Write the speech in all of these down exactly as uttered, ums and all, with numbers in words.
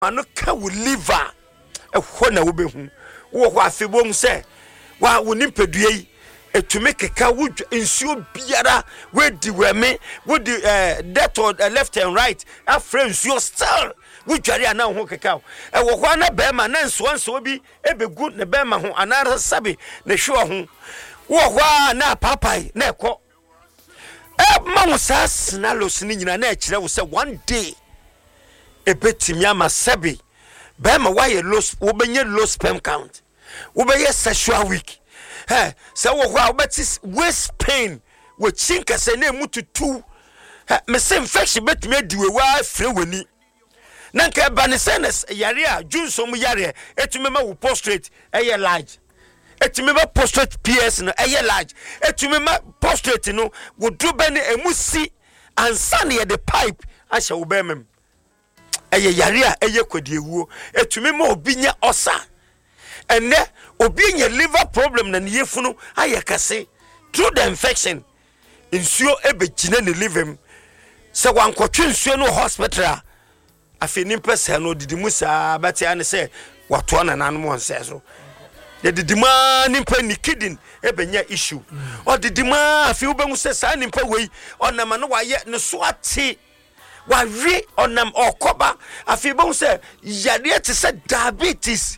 ano ka wo liver ehwo na wo behu wo ho afebom se wa wo nimpadua yi etumi keka wo nsuo biara we di weme wo di eh that or uh, left and right afre nsuo still wo dware ana ho keka e wo ho na be ma na nsuo nsuo bi ebegu ne be ma ho ana sabe ne hwe ho wo ho na papai na ekọ e ma wo sa sinalos ni nyina na e kire wo se one day ebetimi ama sabe be ma wa ye low wo benye low sperm count wo be ye sexual weak. Hey, so what about this waist pain? We chinka se ne mutu tu. Me se infection bet me di we wa free weni. Nanka banisenes yare a junso mu yare etume ma wo prostrate eye large. Etume ma prostrate P S no eye large. Etume ma prostrate no wo do be ne emusi ansa ne the pipe ahye wo be mem. Eye yare a eye kwadi ewuo. Etume ma obinya osa. Ene obi nye liver problem na ne yefunu ayekase through the infection insuo ebegina ne liver se wankotwe insuo no hospital afi nimpa se no didimu saa bati ane se wato na nanu mo nse so de didima nimpa ni kidney ebenya issue o didima afi ubengu se saa nimpa wei onama no waye ne so ate wawe onam okoba afi bengu se yare te se diabetes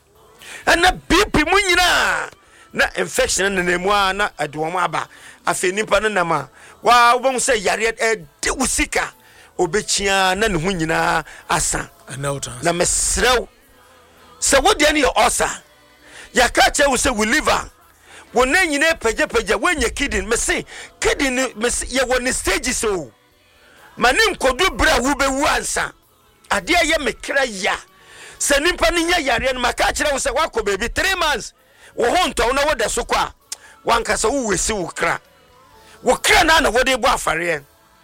ana B P mu nyina na infection na nemu na adwom aba afi nipa na nama wa won say yare e de usika obechia na ne hu nyina asa na mesrew se wodi ani osa ya ka che wo se we liver won na nyina page page wanya kidney me say kidney me ye won stages so mani nkodu bra wo be wu ansa ade ye mekra ya se nimpa ni nya yare no maka kire wo se wako baby three months wo honto na wo de so kwa wanka se wo wesi wo kra wo kra na na wo de bo afare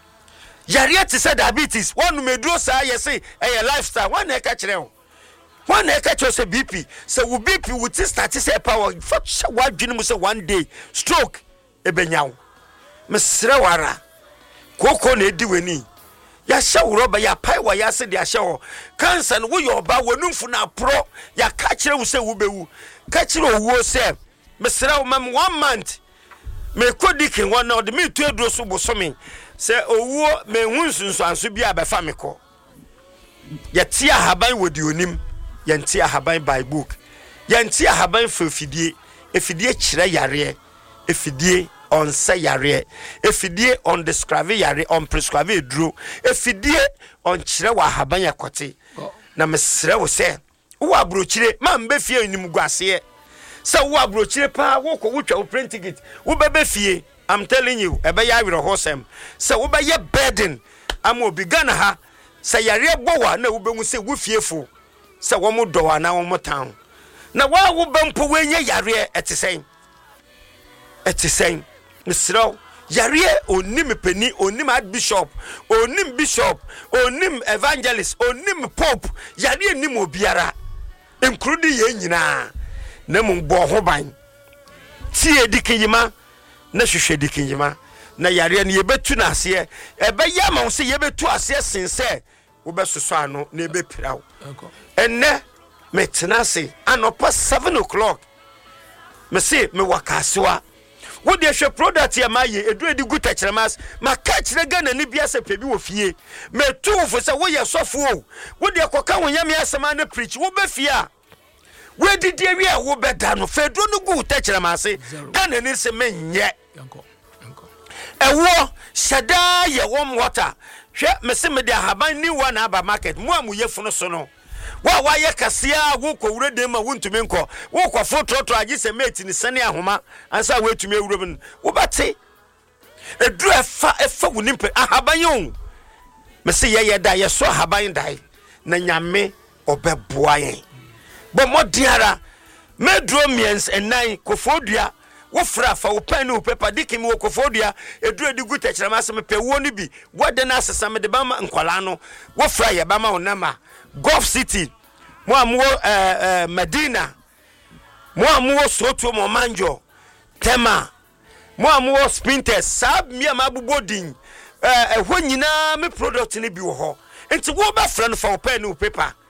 yare ti se diabetes wonu meduro sa yesi e lifestyle wan na ka kire wo wan na ka kire se B P se wo B P wo ti start se power for wa dwene mu se one day stroke e benyawo mesre wara koko na edi weni ya shawo roba ya pai wa ya se de ahyewo cancer no wo yoba wonumfu na pro ya ka kire wo se wo bewu ka kire owo se mesra wo mam one month me kodikin won na de me tu eduro so bosomi se owo me hunsunsu anso bia abefa me ko ya tia haban wodi onim ya ntia haban by book ya ntia haban fofidie efidie kire yare efidie on say yare efidie on describe yare on prescribe duro efidie on kire wa haban yakote na mesre wo se wo abrochire ma mbe fie nim guase se wo abrochire pa wo ko wotwa wo print ticket wo bebe fie I'm telling you ebe ya wiro hosem se wo be ye burden am obi gana ha se yare gbowa na wo benwu se wo fiefo se wo mo do wa na wo mo town na wa wo bempo wenye yare etisen etisen misro yare onim peni onim archbishop onim bishop onim evangelist onim pope yare nim obiara including ye nyina na mu bo ho ban tie dikinyima na hwehwe dikinyima na yare ne yebetu na ase ebe yama wo se yebetu ase sense wo besoso ano na ebe pirawo enne metenase anopa seven o'clock me se me wakasewa wo de hwe product ya maye edu edi guta kiremas maka kire gana ni bia se pebi wo fie me tu fo se wo ye sofo wo de koka wo nyame asema na preach wo be fie a wo di die wi a wo be da no fedu no guta kiremas gana ni se menye yanko yanko ewo shada ye warm water hwe me se me de haban ni wa na aba market mo amu ye funu so no wa wa ye kasia wo ko wure de ma wontumi nko wo ko fototo agi se mate ni sane ahoma ansa wo etumi ewure bin wo bate edu efa efa wonimpe ahaban yon me se ye ye da ye so ahaban dai na nyame obeboa yen bo modiara medro miens enan kofodua wo fra fa wo pen no paper dikimi wo kofodua edu edigu techirama se me pe wo ni bi wode na asesa me de ba ma nkwala no wo fra ye ba ma wonama Gulf City mo amuo eh eh Medina mo amuo Soto mo Manjo Tema mo amuo Spinters sab mi amabubodin eh eh ho nyina me product ni bi wo ho enti wo ba fra no fa wo pen no paper